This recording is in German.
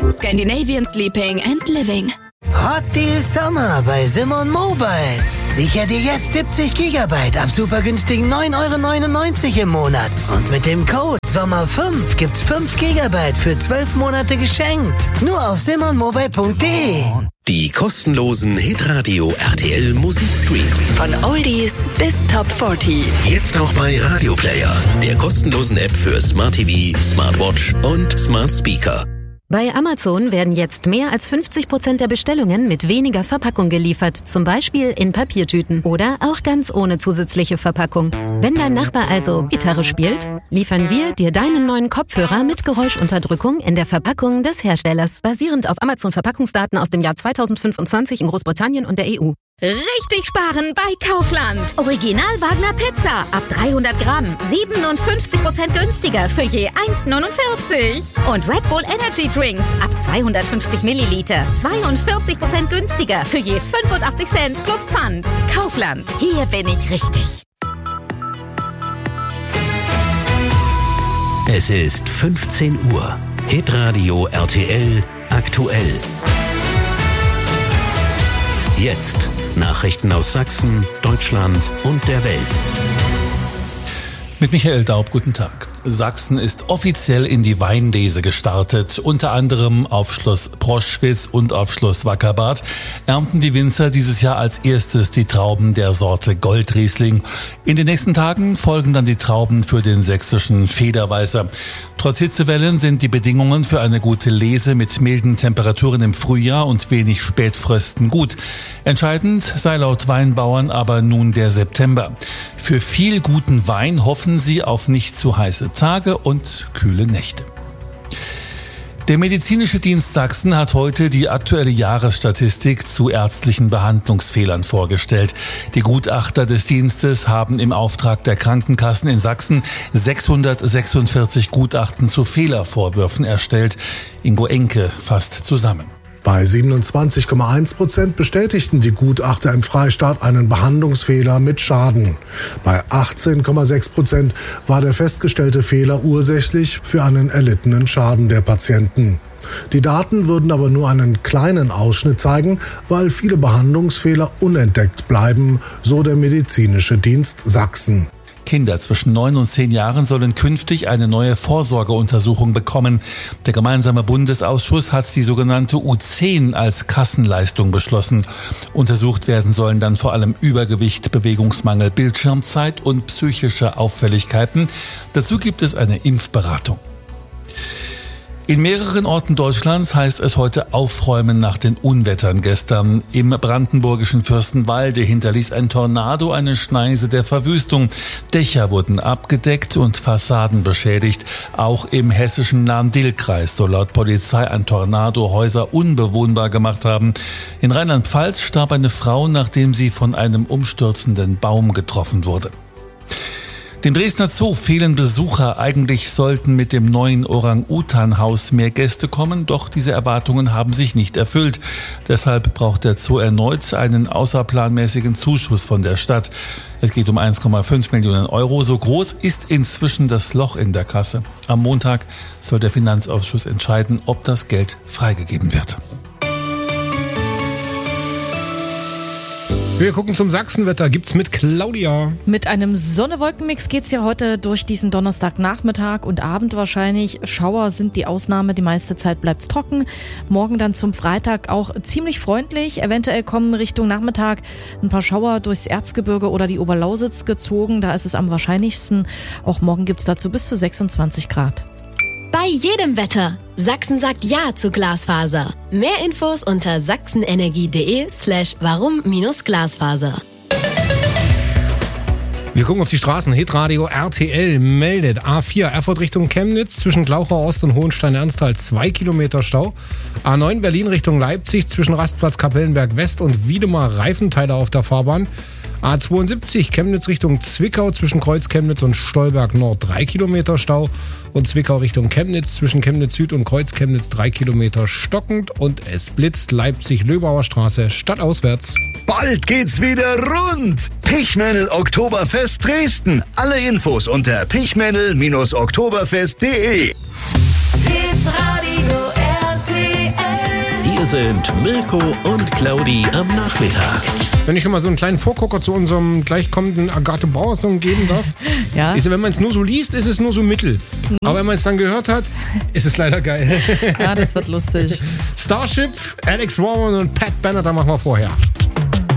Scandinavian Sleeping and Living. Hot Deal Summer bei Simon Mobile. Sicher dir jetzt 70 GB ab super günstigen 9,99 € im Monat. Und mit dem Code SOMMER5 gibt's 5 GB für 12 Monate geschenkt. Nur auf simonmobile.de. Die kostenlosen Hitradio RTL Musikstreams. Von Oldies bis Top 40. Jetzt auch bei Radio Player, der kostenlosen App für Smart TV, Smartwatch und Smart Speaker. Bei Amazon werden jetzt mehr als 50% der Bestellungen mit weniger Verpackung geliefert, zum Beispiel in Papiertüten oder auch ganz ohne zusätzliche Verpackung. Wenn dein Nachbar also Gitarre spielt, liefern wir dir deinen neuen Kopfhörer mit Geräuschunterdrückung in der Verpackung des Herstellers, basierend auf Amazon-Verpackungsdaten aus dem Jahr 2025 in Großbritannien und der EU. Richtig sparen bei Kaufland. Original Wagner Pizza ab 300 Gramm. 57% günstiger für je 1,49. Und Red Bull Energy Drinks ab 250 Milliliter. 42% günstiger für je 85 Cent plus Pfand. Kaufland. Hier bin ich richtig. Es ist 15 Uhr. Hitradio RTL aktuell. Jetzt Nachrichten aus Sachsen, Deutschland und der Welt. Mit Michael Daub, guten Tag. Sachsen ist offiziell in die Weinlese gestartet. Unter anderem auf Schloss Proschwitz und auf Schloss Wackerbarth ernten die Winzer dieses Jahr als erstes die Trauben der Sorte Goldriesling. In den nächsten Tagen folgen dann die Trauben für den sächsischen Federweißer. Trotz Hitzewellen sind die Bedingungen für eine gute Lese mit milden Temperaturen im Frühjahr und wenig Spätfrösten gut. Entscheidend sei laut Weinbauern aber nun der September. Für viel guten Wein hoffen sie auf nicht zu heiße Tage und kühle Nächte. Der Medizinische Dienst Sachsen hat heute die aktuelle Jahresstatistik zu ärztlichen Behandlungsfehlern vorgestellt. Die Gutachter des Dienstes haben im Auftrag der Krankenkassen in Sachsen 646 Gutachten zu Fehlervorwürfen erstellt. Ingo Enke fasst zusammen. Bei 27,1% bestätigten die Gutachter im Freistaat einen Behandlungsfehler mit Schaden. Bei 18,6% war der festgestellte Fehler ursächlich für einen erlittenen Schaden der Patienten. Die Daten würden aber nur einen kleinen Ausschnitt zeigen, weil viele Behandlungsfehler unentdeckt bleiben, so der Medizinische Dienst Sachsen. Kinder zwischen 9 und 10 Jahren sollen künftig eine neue Vorsorgeuntersuchung bekommen. Der gemeinsame Bundesausschuss hat die sogenannte U10 als Kassenleistung beschlossen. Untersucht werden sollen dann vor allem Übergewicht, Bewegungsmangel, Bildschirmzeit und psychische Auffälligkeiten. Dazu gibt es eine Impfberatung. In mehreren Orten Deutschlands heißt es heute Aufräumen nach den Unwettern gestern. Im brandenburgischen Fürstenwalde hinterließ ein Tornado eine Schneise der Verwüstung. Dächer wurden abgedeckt und Fassaden beschädigt. Auch im hessischen Lahn-Dill-Kreis soll laut Polizei ein Tornado Häuser unbewohnbar gemacht haben. In Rheinland-Pfalz starb eine Frau, nachdem sie von einem umstürzenden Baum getroffen wurde. Dem Dresdner Zoo fehlen Besucher. Eigentlich sollten mit dem neuen Orang-Utan-Haus mehr Gäste kommen, doch diese Erwartungen haben sich nicht erfüllt. Deshalb braucht der Zoo erneut einen außerplanmäßigen Zuschuss von der Stadt. Es geht um 1,5 Millionen Euro. So groß ist inzwischen das Loch in der Kasse. Am Montag soll der Finanzausschuss entscheiden, ob das Geld freigegeben wird. Wir gucken zum Sachsenwetter. Gibt's mit Claudia. Mit einem Sonne-Wolken-Mix geht's ja heute durch diesen Donnerstagnachmittag und Abend wahrscheinlich. Schauer sind die Ausnahme, die meiste Zeit bleibt's trocken. Morgen dann zum Freitag auch ziemlich freundlich. Eventuell kommen Richtung Nachmittag ein paar Schauer durchs Erzgebirge oder die Oberlausitz gezogen. Da ist es am wahrscheinlichsten. Auch morgen gibt's dazu bis zu 26 Grad. Bei jedem Wetter. Sachsen sagt Ja zu Glasfaser. Mehr Infos unter sachsenenergie.de/warum-Glasfaser. Wir gucken auf die Straßen. Hitradio RTL meldet A4 Erfurt Richtung Chemnitz zwischen Glauchau Ost und Hohenstein-Ernsthal 2 Kilometer Stau. A9 Berlin Richtung Leipzig zwischen Rastplatz Kapellenberg West und Wiedemar Reifenteile auf der Fahrbahn. A72 Chemnitz Richtung Zwickau zwischen Kreuz Chemnitz und Stolberg Nord 3 Kilometer Stau und Zwickau Richtung Chemnitz zwischen Chemnitz Süd und Kreuz Chemnitz 3 Kilometer stockend und es blitzt Leipzig-Löbauer Straße stadtauswärts. Bald geht's wieder rund! Pichmännel Oktoberfest Dresden. Alle Infos unter pichmännel-oktoberfest.de. Hitradio RTL. Hier sind Mirko und Claudi am Nachmittag. Wenn ich schon mal so einen kleinen Vorgucker zu unserem gleich kommenden Agathe Bauer-Song geben darf. Ja. Wenn man es nur so liest, ist es nur so mittel. Aber wenn man es dann gehört hat, ist es leider geil. Ja, das wird lustig. Starship, Alex Warren und Pat Bennett, da machen wir vorher.